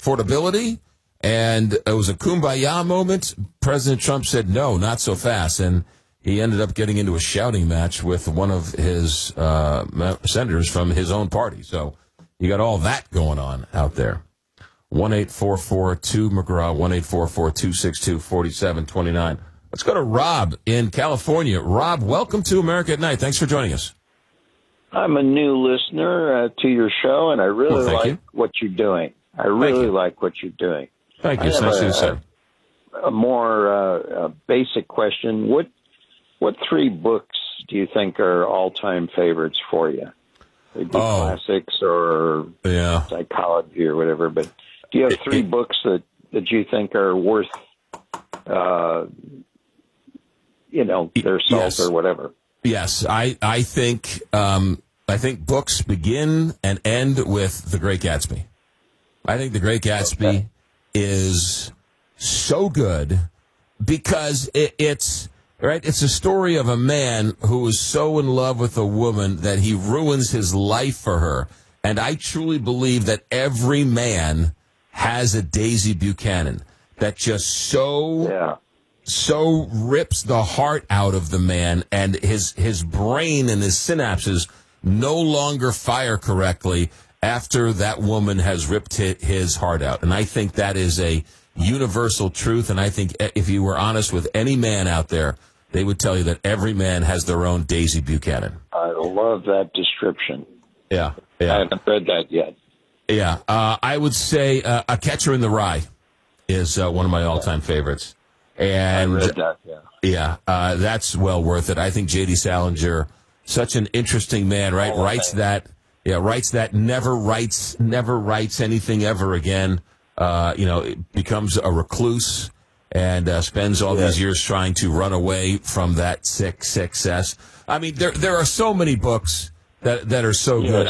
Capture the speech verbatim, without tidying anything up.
affordability, and it was a kumbaya moment. President Trump said, no, not so fast. And he ended up getting into a shouting match with one of his uh, senators from his own party. So you got all that going on out there. one eight four four two McGraw, one eight four four two six two four seven two nine. Let's go to Rob in California. Rob, welcome to America at Night. Thanks for joining us. I'm a new listener uh, to your show, and I really well, like you. what you're doing. I really like what you're doing. Thank you. It's nice to say. A more uh, a basic question. What what three books do you think are all-time favorites for you? They be oh. classics or yeah. psychology or whatever, but do you have three it, books that, that you think are worth, uh, you know, their salt yes. or whatever? Yes, I, I think um, I think books begin and end with The Great Gatsby. I think The Great Gatsby okay. is so good because it, it's right. It's a story of a man who is so in love with a woman that he ruins his life for her. And I truly believe that every man has a Daisy Buchanan that just so yeah. so rips the heart out of the man, and his his brain and his synapses no longer fire correctly after that woman has ripped his heart out. And I think that is a universal truth, and I think if you were honest with any man out there, they would tell you that every man has their own Daisy Buchanan. I love that description. Yeah, yeah. I haven't read that yet. Yeah, uh, I would say uh, A Catcher in the Rye is uh, one of my all-time favorites. And I read that, yeah. Yeah, uh, that's well worth it. I think J D Salinger, such an interesting man, right? Oh, writes okay. that, yeah, writes that, never writes, never writes anything ever again. Uh, you know, becomes a recluse and uh, spends all yeah. these years trying to run away from that sick success. I mean, there there are so many books that that are so yeah. good.